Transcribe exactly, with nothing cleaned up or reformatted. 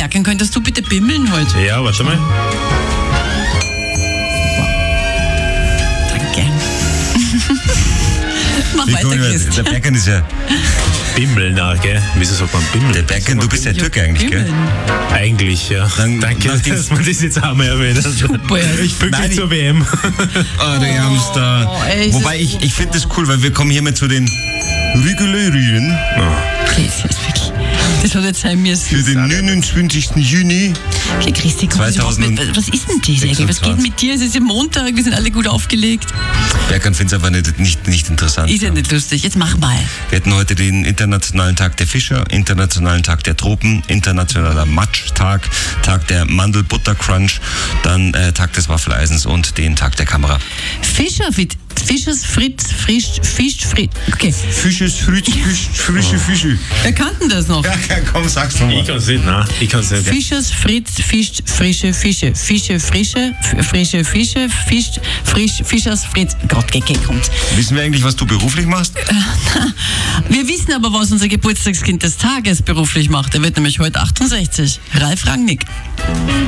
Berkan, könntest du bitte bimmeln heute? Ja, warte mal. Danke. Mach Wie weiter, cool, Christ. der Berkan ist ja... Bimmeln, na, gell? Wieso sagt man Bimmeln? Der Berkan, du bist ja Türke eigentlich, gell? Bimmeln. Eigentlich, ja. Dann- Danke, nachdem- dass man das jetzt einmal erwähnt hat. Super, ja. Ich fühle Nein, mich ich- zur W M. Oh, der Hamster. Oh, ey, es Wobei ist ich, ich finde das cool, weil wir kommen hiermit zu den Regularien Okay, das ist wirklich... Das hat jetzt sein müssen. für den neunundzwanzigsten Juni. Okay, Christi, komm, was, überhaupt mit, was ist denn das eigentlich? Was geht mit dir? Es ist ja Montag, wir sind alle gut aufgelegt. Berkan findet es einfach nicht, nicht, nicht interessant. Ist ja nicht lustig. Jetzt mach mal. Wir hatten heute den Internationalen Tag der Fischer, Internationalen Tag der Tropen, Internationaler Matsch-Tag, Tag der Mandel-Butter-Crunch, dann äh, Tag des Waffeleisens und den Tag der Kamera. Fischer, fit, Fischers Fritz, frisch, Fisch, Fritz. Okay, Fisches, Fritz, Fisch, frische Fische. wer kannten das noch? Ja, komm, sag's doch Ich mal. kann es nicht, nein. Ich kann es nicht. Fischers Fritz, Fisch, frische Fische. Fische, frische, f- frische Fische, Fisch, frisch, Fischers Fritz. Gott, geh, geh, kommt. Wissen wir eigentlich, was du beruflich machst? Wir wissen aber, was unser Geburtstagskind des Tages beruflich macht. Er wird nämlich heute achtundsechzig. Ralf Rangnick.